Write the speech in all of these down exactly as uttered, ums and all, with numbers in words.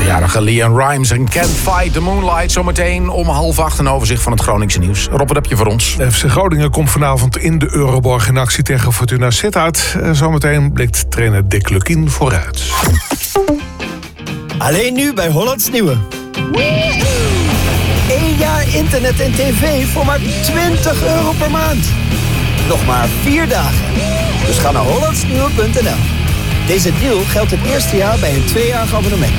vijfenveertigjarige Leanne Rimes en Can't Fight the Moonlight. Zometeen om half acht een overzicht van het Groningse nieuws. Rob, wat heb je voor ons? F C Groningen komt vanavond in de Euroborg in actie tegen Fortuna Sittard. En zometeen blikt trainer Dick Lukkien vooruit. Alleen nu bij Hollands Nieuwe. Eén jaar internet en tv voor maar twintig euro per maand. Nog maar vier dagen. Dus ga naar hollandsnieuwe punt n l. Deze deal geldt het eerste jaar bij een tweejarig abonnement.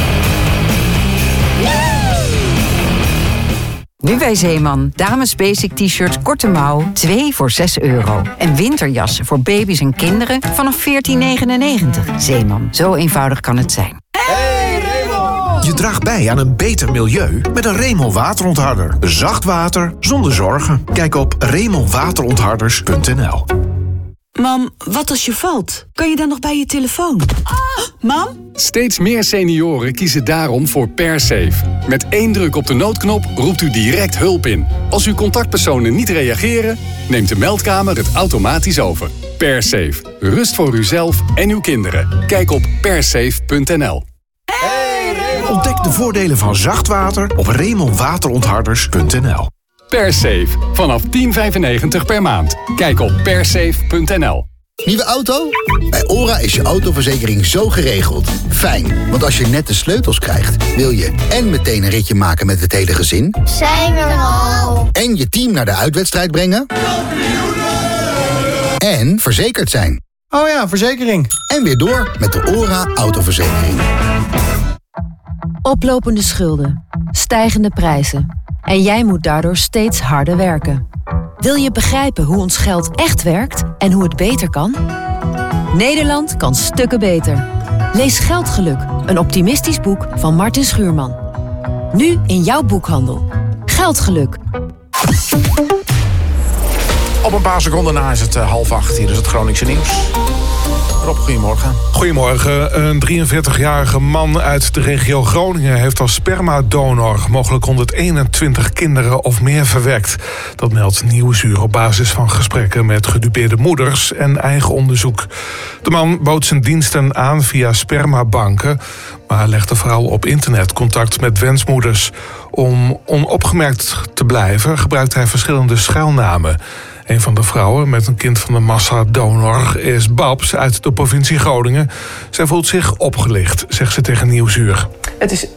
Nu bij Zeeman. Dames basic t-shirts korte mouw, twee voor zes euro. En winterjassen voor baby's en kinderen vanaf veertien negenennegentig. Zeeman, zo eenvoudig kan het zijn. Je draagt bij aan een beter milieu met een Remel waterontharder. Zacht water zonder zorgen. Kijk op remel waterontharders punt n l. Mam, wat als je valt? Kan je dan nog bij je telefoon? Ah, mam? Steeds meer senioren kiezen daarom voor PerSafe. Met één druk op de noodknop roept u direct hulp in. Als uw contactpersonen niet reageren, neemt de meldkamer het automatisch over. PerSafe. Rust voor uzelf en uw kinderen. Kijk op persafe punt n l. Ontdek de voordelen van zacht water op remel waterontharders punt n l. PerSafe. Vanaf tien vijfennegentig per maand. Kijk op persafe punt n l. Nieuwe auto? Bij ORA is je autoverzekering zo geregeld. Fijn, want als je net de sleutels krijgt, wil je en meteen een ritje maken met het hele gezin. Zijn we er al? En je team naar de uitwedstrijd brengen. En verzekerd zijn. Oh ja, verzekering. En weer door met de ORA autoverzekering. Oplopende schulden, stijgende prijzen. En jij moet daardoor steeds harder werken. Wil je begrijpen hoe ons geld echt werkt en hoe het beter kan? Nederland kan stukken beter. Lees Geldgeluk, een optimistisch boek van Martin Schuurman. Nu in jouw boekhandel. Geldgeluk. Op een paar seconden na is het uh, half acht. Hier is het Groningse nieuws. Rob, goedemorgen. Goedemorgen. Een drieënveertigjarige man uit de regio Groningen heeft als spermadonor mogelijk honderdeenentwintig kinderen of meer verwekt. Dat meldt Nieuwsuur op basis van gesprekken met gedupeerde moeders en eigen onderzoek. De man bood zijn diensten aan via spermabanken, maar legde vooral op internet contact met wensmoeders. Om onopgemerkt te blijven gebruikt hij verschillende schuilnamen. Een van de vrouwen met een kind van de massadonor is Babs uit de provincie Groningen. Zij voelt zich opgelicht, zegt ze tegen Nieuwsuur. Het is...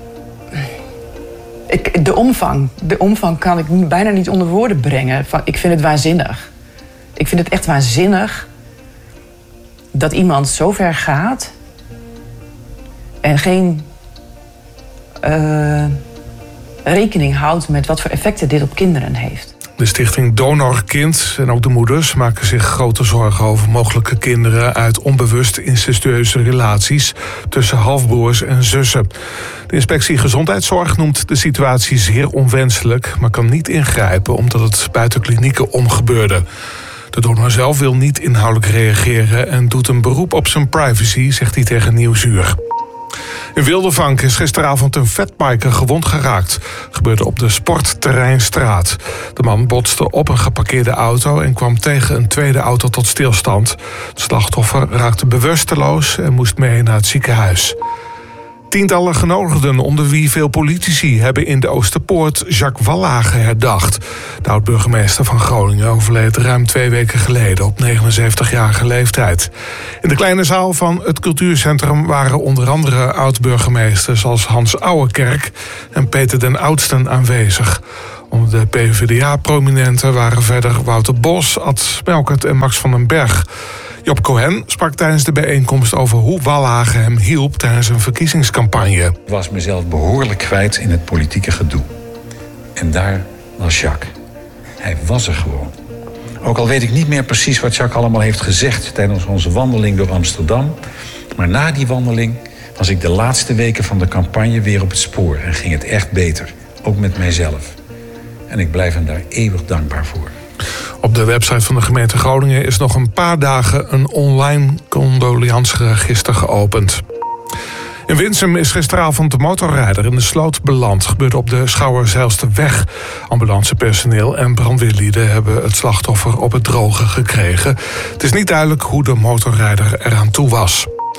Ik, de omvang. De omvang kan ik bijna niet onder woorden brengen. Ik vind het waanzinnig. Ik vind het echt waanzinnig dat iemand zo ver gaat en geen uh, rekening houdt met wat voor effecten dit op kinderen heeft. De stichting Donorkind en ook de moeders maken zich grote zorgen over mogelijke kinderen uit onbewust incestueuze relaties tussen halfbroers en zussen. De inspectie Gezondheidszorg noemt de situatie zeer onwenselijk, maar kan niet ingrijpen omdat het buiten klinieken omgebeurde. De donor zelf wil niet inhoudelijk reageren en doet een beroep op zijn privacy, zegt hij tegen Nieuwsuur. In Wildervank is gisteravond een fatbiker gewond geraakt. Gebeurde op de Sportterreinstraat. De man botste op een geparkeerde auto en kwam tegen een tweede auto tot stilstand. Het slachtoffer raakte bewusteloos en moest mee naar het ziekenhuis. Tientallen genodigden, onder wie veel politici, hebben in de Oosterpoort Jacques Wallage herdacht. De oud-burgemeester van Groningen overleed ruim twee weken geleden op negenenzeventigjarige leeftijd. In de kleine zaal van het cultuurcentrum waren onder andere oud-burgemeesters als Hans Ouwekerk en Peter den Oudsten aanwezig. Onder de P v d A-prominenten waren verder Wouter Bos, Ad Smelkert en Max van den Berg. Job Cohen sprak tijdens de bijeenkomst over hoe Wallage hem hielp tijdens een verkiezingscampagne. Ik was mezelf behoorlijk kwijt in het politieke gedoe. En daar was Jacques. Hij was er gewoon. Ook al weet ik niet meer precies wat Jacques allemaal heeft gezegd tijdens onze wandeling door Amsterdam. Maar na die wandeling was ik de laatste weken van de campagne weer op het spoor. En ging het echt beter. Ook met mijzelf. En ik blijf hem daar eeuwig dankbaar voor. Op de website van de gemeente Groningen is nog een paar dagen een online condoliansregister geopend. In Winsum is gisteravond de motorrijder in de sloot beland. Gebeurde op de Schouwer-Zijlsterweg. Ambulancepersoneel en brandweerlieden hebben het slachtoffer op het droge gekregen. Het is niet duidelijk hoe de motorrijder eraan toe was.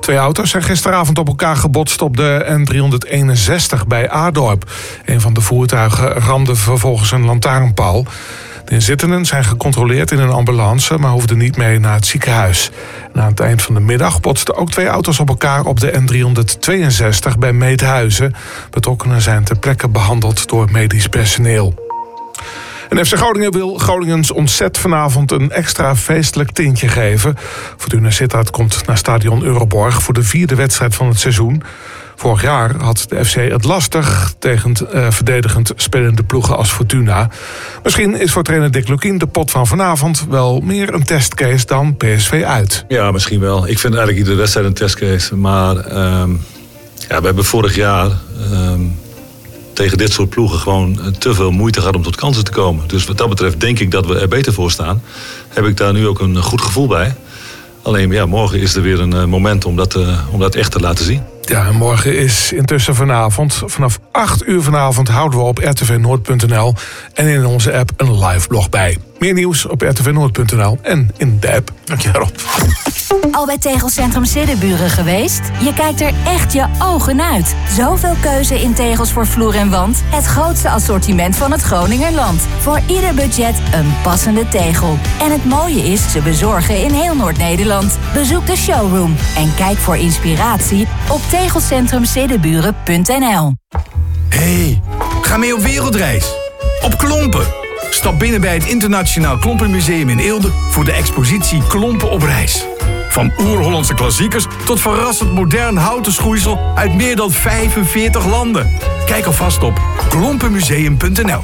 Twee auto's zijn gisteravond op elkaar gebotst op de N driehonderdeenenzestig bij Adorp. Een van de voertuigen ramde vervolgens een lantaarnpaal. De inzittenden zijn gecontroleerd in een ambulance, maar hoefden niet mee naar het ziekenhuis. En aan het eind van de middag botsten ook twee auto's op elkaar op de N driehonderdtweeënzestig bij Meedhuizen. Betrokkenen zijn ter plekke behandeld door medisch personeel. En F C Groningen wil Groningens ontzet vanavond een extra feestelijk tintje geven. Fortuna Sittard komt naar stadion Euroborg voor de vierde wedstrijd van het seizoen. Vorig jaar had de F C het lastig tegen uh, verdedigend spelende ploegen als Fortuna. Misschien is voor trainer Dick Lukien de pot van vanavond wel meer een testcase dan P S V uit. Ja, misschien wel. Ik vind eigenlijk iedere wedstrijd een testcase. Maar um, ja, we hebben vorig jaar um, tegen dit soort ploegen gewoon te veel moeite gehad om tot kansen te komen. Dus wat dat betreft denk ik dat we er beter voor staan. Heb ik daar nu ook een goed gevoel bij. Alleen ja, morgen is er weer een uh, moment om dat, uh, om dat echt te laten zien. Ja, en morgen is intussen vanavond, vanaf acht uur vanavond houden we op r t v noord punt n l en in onze app een live blog bij. Meer nieuws op r t v noord punt n l en in de app. Dank je, Rob. Al bij Tegelcentrum Siddeburen geweest? Je kijkt er echt je ogen uit. Zoveel keuze in tegels voor vloer en wand. Het grootste assortiment van het Groningerland. Voor ieder budget een passende tegel. En het mooie is, ze bezorgen in heel Noord-Nederland. Bezoek de showroom en kijk voor inspiratie op tegelcentrum siddeburen punt n l. Hey, ga mee op wereldreis. Op Klompen. Stap binnen bij het Internationaal Klompenmuseum in Eelde voor de expositie Klompen op reis. Van oer-Hollandse klassiekers tot verrassend modern houten schoeisel uit meer dan vijfenveertig landen. Kijk alvast op klompenmuseum punt n l.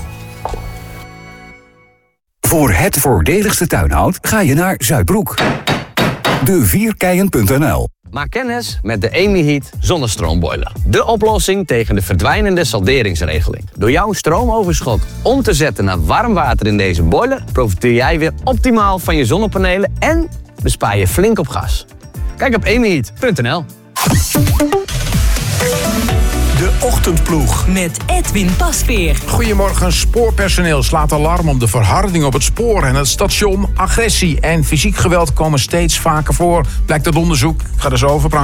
Voor het voordeligste tuinhout ga je naar Zuidbroek. de vierkeien punt n l. Maak kennis met de Emi-Heat zonnestroomboiler. De oplossing tegen de verdwijnende salderingsregeling. Door jouw stroomoverschot om te zetten naar warm water in deze boiler profiteer jij weer optimaal van je zonnepanelen en bespaar je flink op gas. Kijk op emi heat punt n l. De Ochtendploeg met Edwin Pasveer. Goedemorgen, spoorpersoneel slaat alarm om de verharding op het spoor en het station. Agressie en fysiek geweld komen steeds vaker voor, blijkt uit onderzoek. Ik ga er zo over praten.